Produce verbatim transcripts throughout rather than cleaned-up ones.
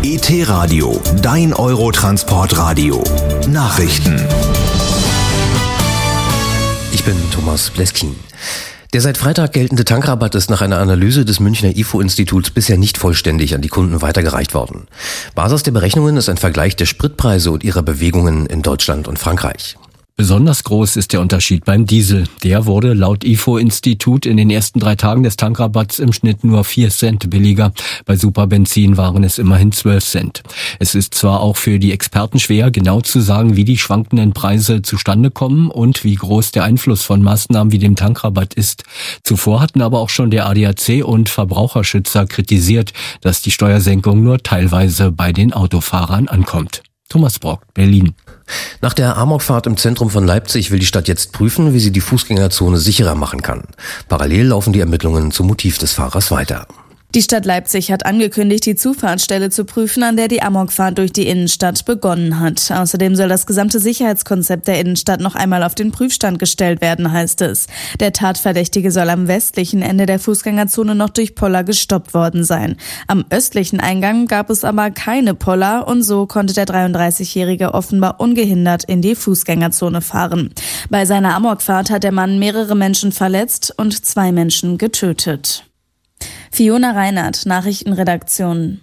E T-Radio, dein Eurotransportradio. Nachrichten. Ich bin Thomas Bleskin. Der seit Freitag geltende Tankrabatt ist nach einer Analyse des Münchner I F O-Instituts bisher nicht vollständig an die Kunden weitergereicht worden. Basis der Berechnungen ist ein Vergleich der Spritpreise und ihrer Bewegungen in Deutschland und Frankreich. Besonders groß ist der Unterschied beim Diesel. Der wurde laut I F O-Institut in den ersten drei Tagen des Tankrabatts im Schnitt nur vier Cent billiger. Bei Superbenzin waren es immerhin zwölf Cent. Es ist zwar auch für die Experten schwer, genau zu sagen, wie die schwankenden Preise zustande kommen und wie groß der Einfluss von Maßnahmen wie dem Tankrabatt ist. Zuvor hatten aber auch schon der A D A C und Verbraucherschützer kritisiert, dass die Steuersenkung nur teilweise bei den Autofahrern ankommt. Thomas Brock, Berlin. Nach der Amokfahrt im Zentrum von Leipzig will die Stadt jetzt prüfen, wie sie die Fußgängerzone sicherer machen kann. Parallel laufen die Ermittlungen zum Motiv des Fahrers weiter. Die Stadt Leipzig hat angekündigt, die Zufahrtsstelle zu prüfen, an der die Amokfahrt durch die Innenstadt begonnen hat. Außerdem soll das gesamte Sicherheitskonzept der Innenstadt noch einmal auf den Prüfstand gestellt werden, heißt es. Der Tatverdächtige soll am westlichen Ende der Fußgängerzone noch durch Poller gestoppt worden sein. Am östlichen Eingang gab es aber keine Poller und so konnte der dreiunddreißigjährige offenbar ungehindert in die Fußgängerzone fahren. Bei seiner Amokfahrt hat der Mann mehrere Menschen verletzt und zwei Menschen getötet. Fiona Reinhardt, Nachrichtenredaktion.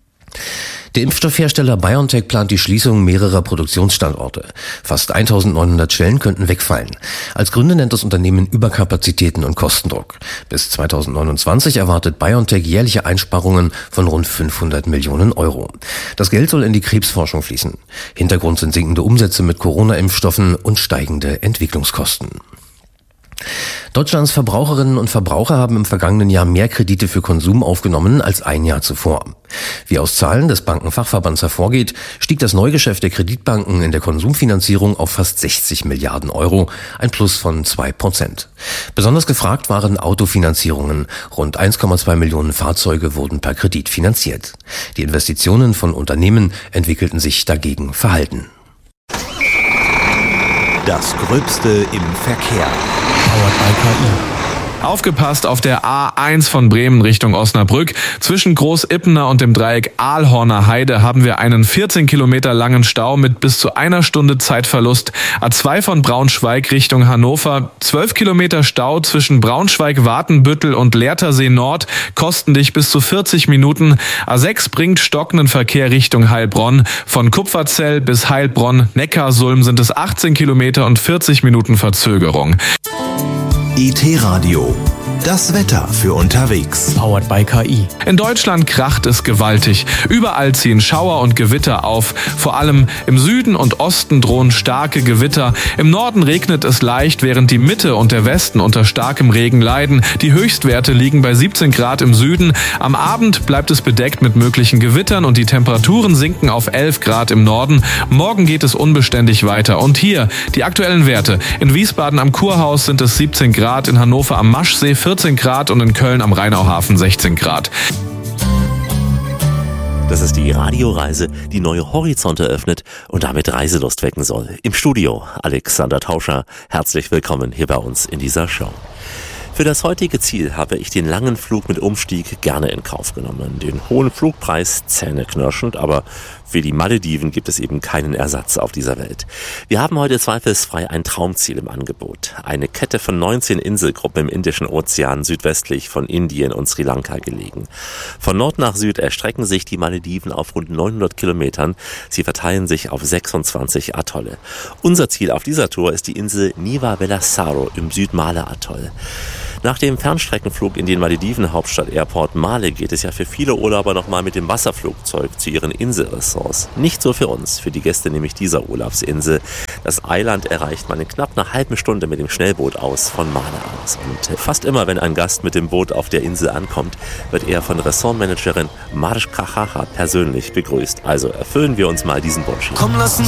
Der Impfstoffhersteller BioNTech plant die Schließung mehrerer Produktionsstandorte. Fast eintausendneunhundert Stellen könnten wegfallen. Als Gründe nennt das Unternehmen Überkapazitäten und Kostendruck. Bis zweitausendneunundzwanzig erwartet BioNTech jährliche Einsparungen von rund fünfhundert Millionen Euro. Das Geld soll in die Krebsforschung fließen. Hintergrund sind sinkende Umsätze mit Corona-Impfstoffen und steigende Entwicklungskosten. Deutschlands Verbraucherinnen und Verbraucher haben im vergangenen Jahr mehr Kredite für Konsum aufgenommen als ein Jahr zuvor. Wie aus Zahlen des Bankenfachverbands hervorgeht, stieg das Neugeschäft der Kreditbanken in der Konsumfinanzierung auf fast sechzig Milliarden Euro, ein Plus von zwei Prozent. Besonders gefragt waren Autofinanzierungen. Rund eins Komma zwei Millionen Fahrzeuge wurden per Kredit finanziert. Die Investitionen von Unternehmen entwickelten sich dagegen verhalten. Das Gröbste im Verkehr. Powered by K I. Aufgepasst auf der A eins von Bremen Richtung Osnabrück. Zwischen Großippener und dem Dreieck Aalhorner Heide haben wir einen vierzehn Kilometer langen Stau mit bis zu einer Stunde Zeitverlust. A zwei von Braunschweig Richtung Hannover. zwölf Kilometer Stau zwischen Braunschweig, Watenbüttel und Lehrtersee Nord kosten dich bis zu vierzig Minuten. A sechs bringt stockenden Verkehr Richtung Heilbronn. Von Kupferzell bis Heilbronn, Neckarsulm sind es achtzehn Kilometer und vierzig Minuten Verzögerung. E T-Radio, das Wetter für unterwegs. Powered by K I. In Deutschland kracht es gewaltig. Überall ziehen Schauer und Gewitter auf. Vor allem im Süden und Osten drohen starke Gewitter. Im Norden regnet es leicht, während die Mitte und der Westen unter starkem Regen leiden. Die Höchstwerte liegen bei siebzehn Grad im Süden. Am Abend bleibt es bedeckt mit möglichen Gewittern und die Temperaturen sinken auf elf Grad im Norden. Morgen geht es unbeständig weiter. Und hier die aktuellen Werte. In Wiesbaden am Kurhaus sind es siebzehn Grad, in Hannover am Maschsee vierzehn Grad und in Köln am Rheinauhafen sechzehn Grad. Das ist die Radioreise, die neue Horizonte öffnet und damit Reiselust wecken soll. Im Studio Alexander Tauscher. Herzlich willkommen hier bei uns in dieser Show. Für das heutige Ziel habe ich den langen Flug mit Umstieg gerne in Kauf genommen. Den hohen Flugpreis zähneknirschend, aber für die Malediven gibt es eben keinen Ersatz auf dieser Welt. Wir haben heute zweifelsfrei ein Traumziel im Angebot. Eine Kette von neunzehn Inselgruppen im Indischen Ozean südwestlich von Indien und Sri Lanka gelegen. Von Nord nach Süd erstrecken sich die Malediven auf rund neunhundert Kilometern. Sie verteilen sich auf sechsundzwanzig Atolle. Unser Ziel auf dieser Tour ist die Insel Niva Velasaro im Südmale-Atoll. Nach dem Fernstreckenflug in den Malediven-Hauptstadt Airport Male geht es ja für viele Urlauber nochmal mit dem Wasserflugzeug zu ihren Inselressorts. Nicht so für uns, für die Gäste nämlich dieser Urlaubsinsel. Das Eiland erreicht man in knapp einer halben Stunde mit dem Schnellboot aus von Male aus. Und fast immer, wenn ein Gast mit dem Boot auf der Insel ankommt, wird er von Ressortmanagerin Marsh Kachacha persönlich begrüßt. Also erfüllen wir uns mal diesen Wunsch. Komm, lass uns